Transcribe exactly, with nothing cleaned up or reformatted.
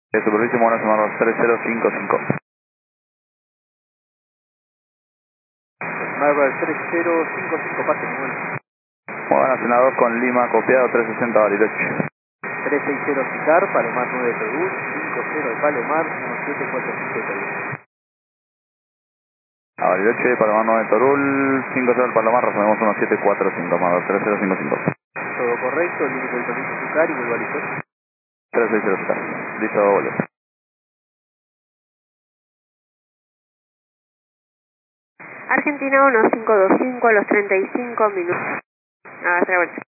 De superficie, buenas semanas, tres cero cinco cinco. Marvel tres cero cinco cinco, pase Manuel. Buenas, senador con Lima, copiado trescientos sesenta Bariloche. tres seis cero Cicar, Palomar nueve Perú, cinco cero de Palomar, uno siete cuatro cinco Perú. A Bariloche, Palomar nueve Torul, cinco cero del Palomar, resolvemos uno siete cuatro cinco, más tres cero cinco cinco. Todo correcto, límite del permiso Cicar y vuelvo a Listo. tres seis cero Cicar. Listo, doble. Argentina uno cinco dos cinco a los treinta y cinco minutos. Ah, otra vuelta.